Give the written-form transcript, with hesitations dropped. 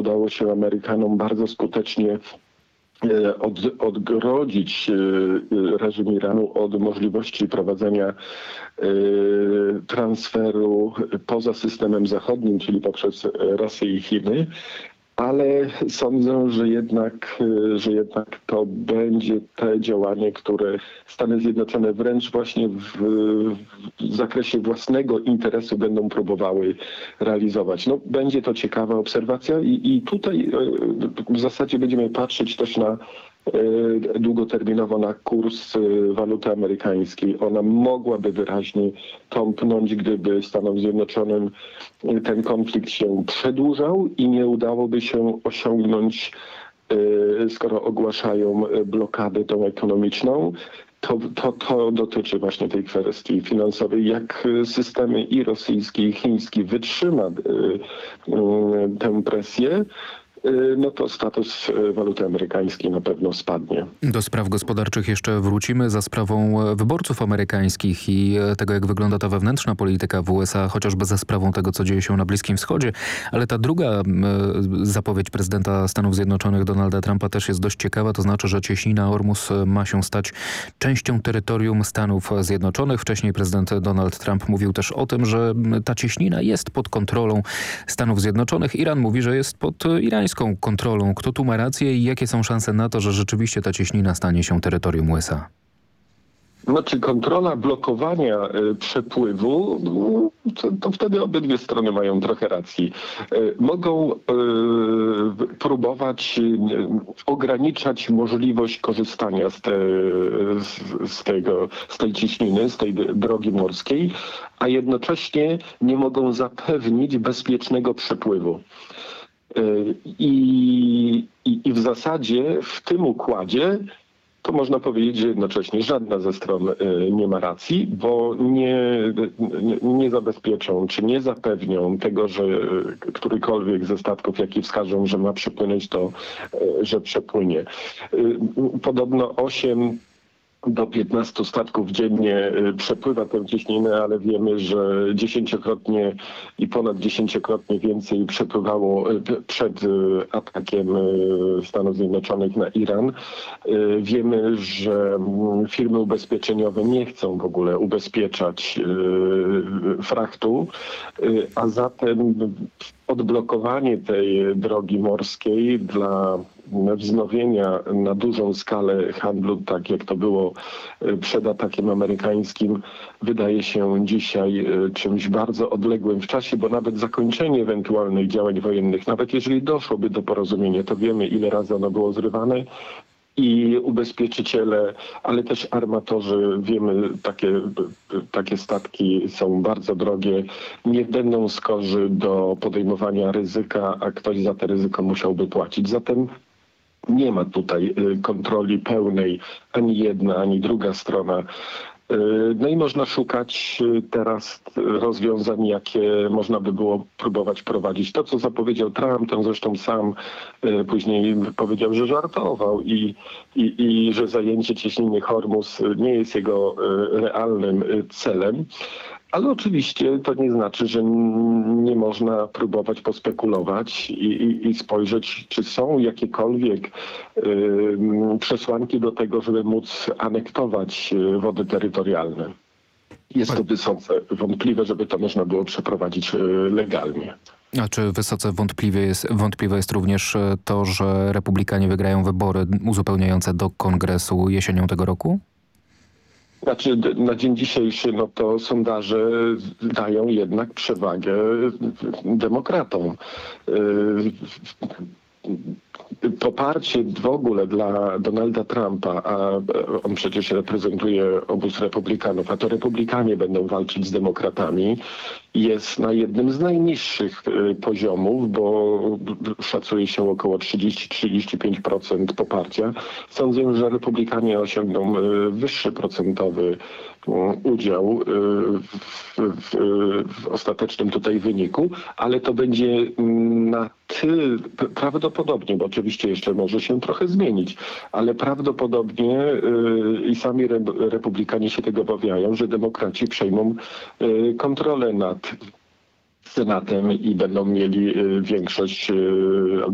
udało się Amerykanom bardzo skutecznie odgrodzić reżim Iranu od możliwości prowadzenia transferu poza systemem zachodnim, czyli poprzez Rosję i Chiny. Ale sądzę, że jednak to będzie te działanie, które Stany Zjednoczone wręcz właśnie w zakresie własnego interesu będą próbowały realizować. No, będzie to ciekawa obserwacja i tutaj w zasadzie będziemy patrzeć też na długoterminowo na kurs waluty amerykańskiej. Ona mogłaby wyraźnie tąpnąć, gdyby Stanom Zjednoczonym ten konflikt się przedłużał i nie udałoby się osiągnąć, skoro ogłaszają blokadę tą ekonomiczną, to dotyczy właśnie tej kwestii finansowej. Jak systemy i rosyjski, i chiński wytrzyma tę presję, no to status waluty amerykańskiej na pewno spadnie. Do spraw gospodarczych jeszcze wrócimy za sprawą wyborców amerykańskich i tego, jak wygląda ta wewnętrzna polityka w USA, chociażby za sprawą tego, co dzieje się na Bliskim Wschodzie. Ale ta druga zapowiedź prezydenta Stanów Zjednoczonych Donalda Trumpa też jest dość ciekawa. To znaczy, że cieśnina Ormus ma się stać częścią terytorium Stanów Zjednoczonych. Wcześniej prezydent Donald Trump mówił też o tym, że ta cieśnina jest pod kontrolą Stanów Zjednoczonych. Iran mówi, że jest pod irańską kontrolą. Kto tu ma rację i jakie są szanse na to, że rzeczywiście ta cieśnina stanie się terytorium USA? Znaczy kontrola blokowania przepływu, to wtedy obydwie strony mają trochę racji. Mogą próbować ograniczać możliwość korzystania z tej cieśniny, z tej drogi morskiej, a jednocześnie nie mogą zapewnić bezpiecznego przepływu. I w zasadzie w tym układzie to można powiedzieć, że jednocześnie żadna ze stron nie ma racji, bo nie zabezpieczą czy nie zapewnią tego, że którykolwiek ze statków, jaki wskażą, że ma przepłynąć, to że przepłynie. Podobno 8 do 15 statków dziennie przepływa tę cieśninę, ale wiemy, że 10-krotnie i ponad 10-krotnie więcej przepływało przed atakiem Stanów Zjednoczonych na Iran. Wiemy, że firmy ubezpieczeniowe nie chcą w ogóle ubezpieczać frachtu, a zatem odblokowanie tej drogi morskiej dla wznowienia na dużą skalę handlu, tak jak to było przed atakiem amerykańskim, wydaje się dzisiaj czymś bardzo odległym w czasie, bo nawet zakończenie ewentualnych działań wojennych, nawet jeżeli doszłoby do porozumienia, to wiemy, ile razy ono było zrywane. I ubezpieczyciele, ale też armatorzy, wiemy, takie statki są bardzo drogie, nie będą skorzy do podejmowania ryzyka, a ktoś za to ryzyko musiałby płacić. Zatem nie ma tutaj kontroli pełnej ani jedna, ani druga strona. No i można szukać teraz rozwiązań, jakie można by było próbować prowadzić. To, co zapowiedział Trump, ten zresztą sam później powiedział, że żartował i że zajęcie cieśniny Hormuz nie jest jego realnym celem. Ale oczywiście to nie znaczy, że nie można próbować pospekulować i spojrzeć, czy są jakiekolwiek przesłanki do tego, żeby móc anektować wody terytorialne. Jest to wysoce wątpliwe, żeby to można było przeprowadzić legalnie. A czy wysoce wątpliwe jest również to, że republikanie wygrają wybory uzupełniające do Kongresu jesienią tego roku? Znaczy na dzień dzisiejszy no to sondaże dają jednak przewagę demokratom. Poparcie w ogóle dla Donalda Trumpa, a on przecież reprezentuje obóz republikanów, a to republikanie będą walczyć z demokratami, jest na jednym z najniższych poziomów, bo szacuje się około 30-35% poparcia. Sądzę, że republikanie osiągną wyższy procentowy udział w ostatecznym tutaj wyniku, ale to będzie na tyle prawdopodobnie, bo oczywiście jeszcze może się trochę zmienić, ale prawdopodobnie i sami republikanie się tego obawiają, że demokraci przejmą kontrolę nad Senatem i będą mieli większość